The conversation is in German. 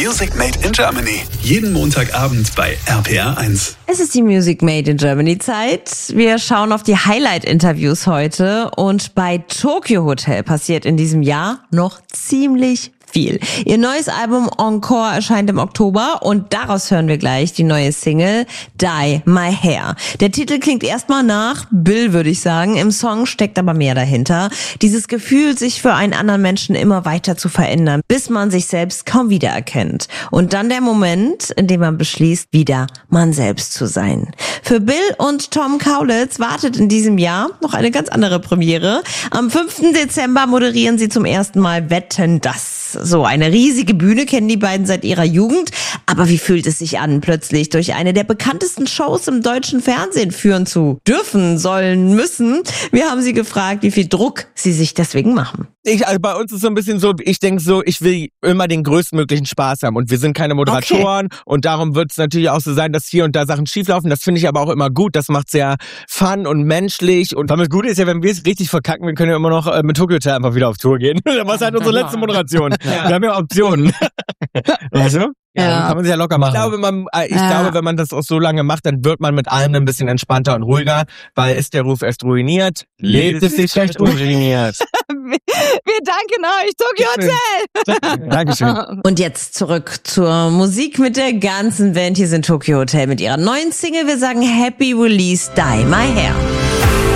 Music Made in Germany. Jeden Montagabend bei RPR 1. Es ist die Music Made in Germany Zeit. Wir schauen auf die Highlight-Interviews heute und bei Tokyo Hotel passiert in diesem Jahr noch ziemlich viel. Ihr neues Album Encore erscheint im Oktober und daraus hören wir gleich die neue Single Dye My Hair. Der Titel klingt erstmal nach Bill, würde ich sagen. Im Song steckt aber mehr dahinter. Dieses Gefühl, sich für einen anderen Menschen immer weiter zu verändern, bis man sich selbst kaum wiedererkennt. Und dann der Moment, in dem man beschließt, wieder man selbst zu sein. Für Bill und Tom Kaulitz wartet in diesem Jahr noch eine ganz andere Premiere. Am 5. Dezember moderieren sie zum ersten Mal Wetten, dass. So eine riesige Bühne kennen die beiden seit ihrer Jugend. Aber wie fühlt es sich an, plötzlich durch eine der bekanntesten Shows im deutschen Fernsehen führen zu dürfen, sollen, müssen? Wir haben sie gefragt, wie viel Druck sie sich deswegen machen. Also bei uns ist so ein bisschen so, ich denke so, ich will immer den größtmöglichen Spaß haben und wir sind keine Moderatoren und darum wird es natürlich auch so sein, dass hier und da Sachen schieflaufen. Das finde ich aber auch immer gut, das macht sehr fun und menschlich und das Gute ist ja, wenn wir es richtig verkacken, wir können ja immer noch mit Tokyo Hotel einfach wieder auf Tour gehen. Das war halt unsere letzte Moderation. Ja. Wir haben ja Optionen. Weißt du? Ja, kann man sich ja locker machen. Ich glaube, wenn man das auch so lange macht, dann wird man mit allem ein bisschen entspannter und ruhiger, weil ist der Ruf erst ruiniert, lebt es sich schlecht ruiniert. Wir danken euch, Tokyo Hotel. Dankeschön. Und jetzt zurück zur Musik mit der ganzen Band. Hier sind Tokyo Hotel mit ihrer neuen Single. Wir sagen Happy Release, Dye My Hair.